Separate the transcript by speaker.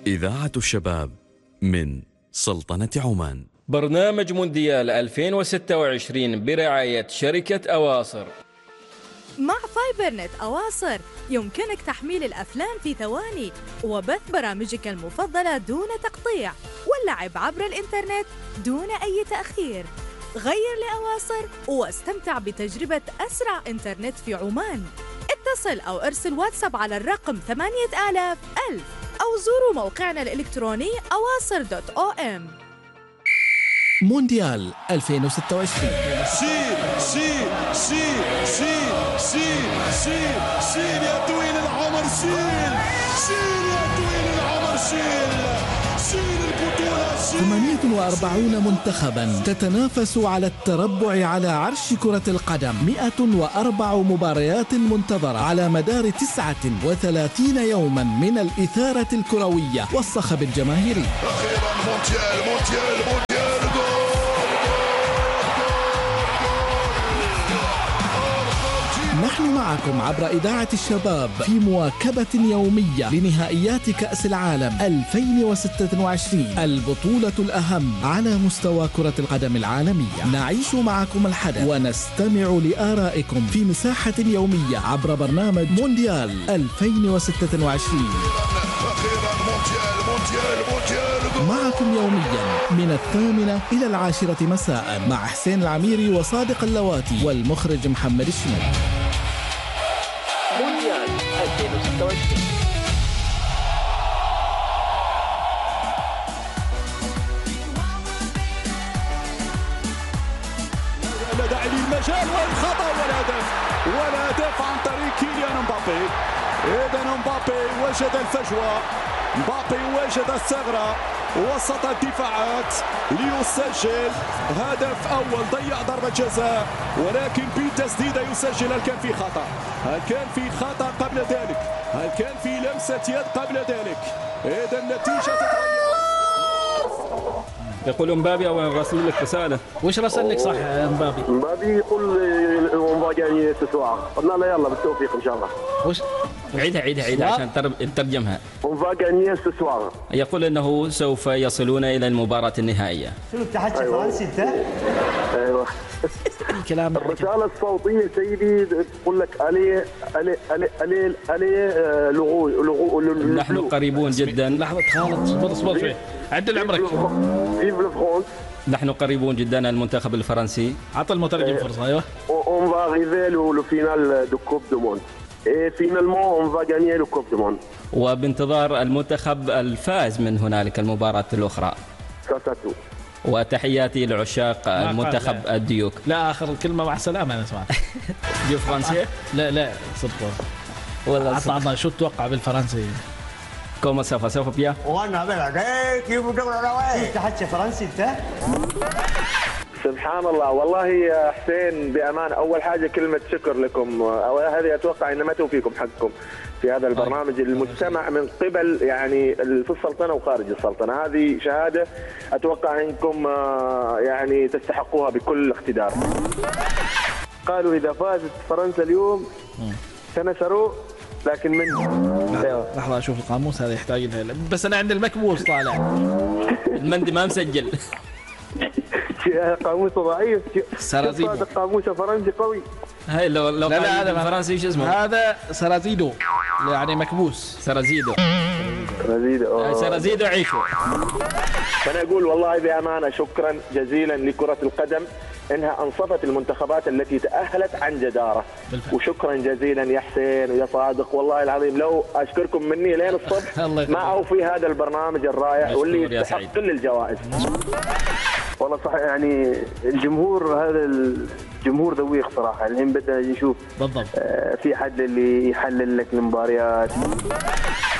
Speaker 1: إذاعة الشباب من سلطنة عمان.
Speaker 2: برنامج مونديال 2026 برعاية شركة أواصر.
Speaker 3: مع فايبر نت أواصر يمكنك تحميل الأفلام في ثواني وبث برامجك المفضلة دون تقطيع واللعب عبر الإنترنت دون أي تأخير. غير لأواصر واستمتع بتجربة أسرع إنترنت في عمان. اتصل أو ارسل واتساب على الرقم 8000 أو زوروا موقعنا الإلكتروني awasr.om.
Speaker 4: مونديال 2026.
Speaker 5: شيل يا طويل العمر، شيل يا طويل العمر، شيل البطولة،
Speaker 4: 48 منتخبا تتنافس على التربع على عرش كرة القدم. 104 مباريات منتظرة على مدار 39 يوما من الإثارة الكروية والصخب الجماهيري.
Speaker 5: أخيرا مونديال.
Speaker 4: نحن معكم عبر إذاعة الشباب في مواكبة يومية لنهائيات كأس العالم 2026، البطولة الأهم على مستوى كرة القدم العالمية. نعيش معكم الحدث ونستمع لآرائكم في مساحة يومية عبر برنامج مونديال 2026. معكم يوميا من 8 إلى 10 مساء مع حسين العميري وصادق اللواتي والمخرج محمد الشمال.
Speaker 6: مونديال 2026.
Speaker 5: لا داعي للمجال والخطأ والهدف عن طريق كيليان مبابي. إذا مبابي وجد الفجوة، مبابي وجد الثغرة وسط الدفاعات ليسجل هدف أول. ضيع ضربة جزاء ولكن بالتسديدة يسجل. هل كان في خطأ؟ هل كان في خطأ قبل ذلك؟ هل كان في لمسة يد قبل ذلك؟ إذا النتيجة تتغير.
Speaker 2: يقول مبابي أو راسل لك رسالة.
Speaker 7: وش راسل لك صح مبابي؟
Speaker 8: مبابي يقول اون فا جاني سوار. قلنا له يلا بالتوفيق ان شاء الله.
Speaker 7: وش؟
Speaker 2: عيدها عشان نترجمها.
Speaker 8: اون فا جاني سوار.
Speaker 2: يقول انه سوف يصلون الى المباراة النهائية.
Speaker 9: شنو تحكي فرنسي انت؟
Speaker 8: ايوه.
Speaker 7: كلام
Speaker 8: الرسالة الصوتية سيدي تقول لك الي لغو.
Speaker 2: نحن قريبون جدا.
Speaker 7: لحظة خالد، اصبر شوي. عدل عمرك.
Speaker 8: فيف فرانس.
Speaker 2: نحن قريبون جدا المنتخب الفرنسي.
Speaker 7: عطى المترجم فرصة. ايوه.
Speaker 8: اون فا اريفي لو فينال دو كوب دو موند. اي فينالمون اون فا غانيي لو كوب دو موند.
Speaker 2: وبانتظار المنتخب الفاز من هنالك المباراة الأخرى.
Speaker 8: ساساتو.
Speaker 2: وتحياتي لعشاق المنتخب الديوك.
Speaker 7: لا آخر الكلمة مع السلامة أنا سمعت.
Speaker 2: ديو فرنسي؟
Speaker 7: لا صدق والله. عطنا شو تتوقع بالفرنسي؟
Speaker 2: كوما سوف بيا؟
Speaker 9: وانا بلعب كيف تحكي فرنسي انت؟
Speaker 8: سبحان الله. والله يا حسين بأمان، أول حاجة كلمة شكر لكم. هذه أتوقع إن ما توفيكم حقكم في هذا البرنامج المستمع من قبل يعني في السلطنة وخارج السلطنة. هذه شهادة أتوقع إنكم يعني تستحقوها بكل اقتدار. قالوا إذا فازت فرنسا اليوم سنسروا، لكن من
Speaker 7: لحظة أشوف القاموس هذا يحتاج لها. بس أنا عند المكبوس طالع.
Speaker 2: المندي ما مسجل.
Speaker 8: قاموس ضعيف.
Speaker 7: سرازيدو.
Speaker 8: قاموس فرنسي قوي.
Speaker 2: هاي لو
Speaker 7: لا هذا
Speaker 2: فرنسي ايش اسمه؟
Speaker 7: هذا سرازيدو يعني مكبوس.
Speaker 2: سرازيدو عيشوا.
Speaker 8: فأنا أقول والله بأمانة شكرا جزيلا لكرة القدم إنها أنصفت المنتخبات التي تأهلت عن جدارة. وشكرا جزيلا يا حسين ويا صادق، والله العظيم لو أشكركم مني لين الصبح ما أوفي هذا البرنامج الرائع واللي يستحق كل الجوائز. والله صح يعني الجمهور هذا الجمهور ذويق صراحة. الحين بدنا نشوف
Speaker 7: بالضبط
Speaker 8: في حد اللي يحلل لك المباريات.